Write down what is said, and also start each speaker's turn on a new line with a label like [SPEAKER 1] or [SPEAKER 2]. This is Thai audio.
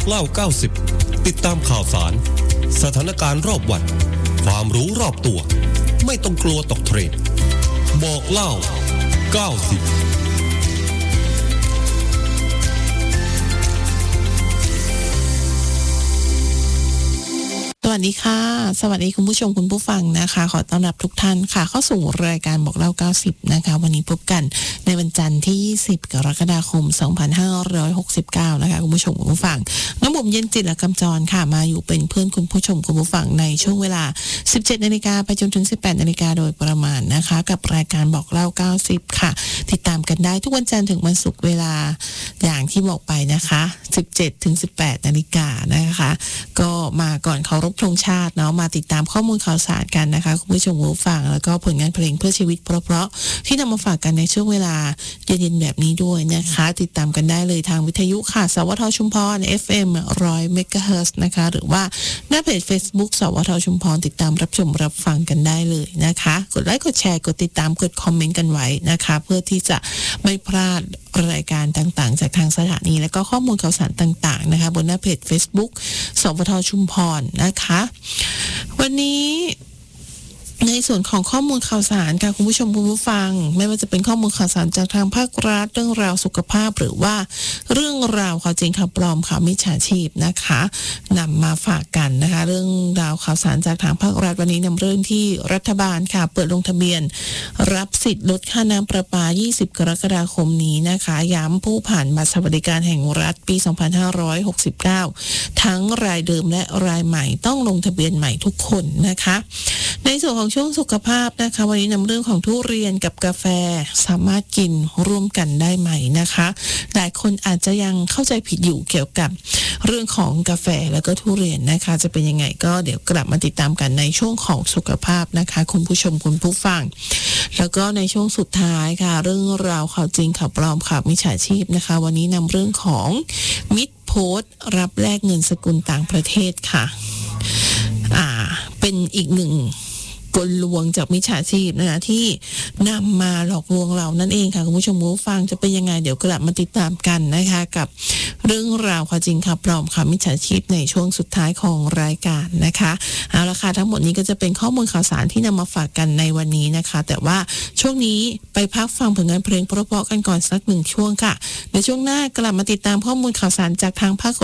[SPEAKER 1] เล่า90ติดตามข่าวสารสถานการณ์รอบวันความรู้รอบตัวไม่ต้องกลัวตกเทรนด์บอกเล่า90
[SPEAKER 2] สวัสดีค่ะสวัสดีคุณผู้ชมคุณผู้ฟังนะคะขอต้อนรับทุกท่านค่ะเข้าสู่รายการบอกเล่า90นะคะวันนี้พบกันในวันจันทร์ที่20กรกฎาคม2569นะคะคุณผู้ชมคุณผู้ฟังน้องบุ๋มเย็นจิตและกำจรค่ะมาอยู่เป็นเพื่อนคุณผู้ชมคุณผู้ฟังในช่วงเวลา 17:00 นไปจนถึง 18:00 นโดยประมาณนะคะกับรายการบอกเล่า90ค่ะติดตามกันได้ทุกวันจันทร์ถึงวันศุกร์เวลาอย่างที่บอกไปนะคะ 17 ถึง 18 นนะคะก็มาก่อนเคารพธงชาติเนาะมาติดตามข้อมูลข่าวสารกันนะคะคุณผู้ชมผู้ฟังแล้วก็ผลงานเพลงเพื่อชีวิตเพราะๆที่นำมาฝากกันในช่วงเวลาเย็นๆแบบนี้ด้วยนะคะติดตามกันได้เลยทางวิทยุค่ะสวทชุมพร FM 100 เมกะเฮิรตซ์นะคะหรือว่าหน้าเพจ Facebook สวทชุมพรติดตามรับชมรับฟังกันได้เลยนะคะกดไลค์กดแชร์กดติดตามกดคอมเมนต์กันไว้นะคะเพื่อที่จะไม่พลาดรายการต่างๆจากทางสถานีและก็ข้อมูลข่าวสารต่างๆนะคะบนหน้าเพจ Facebook สวทชุมพรนะคะวันนี้ในส่วนของข้อมูลข่าวสารค่ะคุณผู้ชมคุณผู้ฟังไม่ว่าจะเป็นข้อมูลข่าวสารจากทางภาครัฐเรื่องราวสุขภาพหรือว่าเรื่องราวข่าวจริงข่าวปลอมข่าวมิจฉาชีพนะคะนำมาฝากกันนะคะเรื่องราวข่าวสารจากทางภาครัฐวันนี้นำเรื่องที่รัฐบาลค่ะเปิดลงทะเบียนรับสิทธิ์ลดค่าน้ำประปา20กรกฎาคมนี้นะคะย้ำผู้ผ่านบัตรสวัสดิการแห่งรัฐปี2569ทั้งรายเดิมและรายใหม่ต้องลงทะเบียนใหม่ทุกคนนะคะในส่วนของช่วงสุขภาพนะคะวันนี้นำเรื่องของทุเรียนกับกาแฟสามารถกินร่วมกันได้ไหมนะคะหลายคนอาจจะยังเข้าใจผิดอยู่เกี่ยวกับเรื่องของกาแฟแล้วก็ทุเรียนนะคะจะเป็นยังไงก็เดี๋ยวกลับมาติดตามกันในช่วงของสุขภาพนะคะคุณผู้ชมคุณผู้ฟังแล้วก็ในช่วงสุดท้ายค่ะเรื่องราวข่าวจริงข่าวปลอมข่าวมิจฉาชีพนะคะวันนี้นำเรื่องของมิตรโพสต์รับแลกเงินสกุลต่างประเทศค่ะเป็นอีกหนึ่งกลลวงจากมิจฉาชีพนะคะที่นำมาหลอกลวงเรานั่นเองค่ะคุณผู้ชมผู้ฟังจะเป็นยังไงเดี๋ยวกลับมาติดตามกันนะคะกับเรื่องราวข่าวจริงข่าวปลอมข่าวมิจฉาชีพในช่วงสุดท้ายของรายการนะคะเอาละค่ะทั้งหมดนี้ก็จะเป็นข้อมูลข่าวสารที่นำมาฝากกันในวันนี้นะคะแต่ว่าช่วงนี้ไปพักฟังผลงานเพลงเพราะๆกันก่อนสักหนึ่งช่วงค่ะในช่วงหน้ากลับมาติดตามข้อมูลข่าวสารจากทางภาค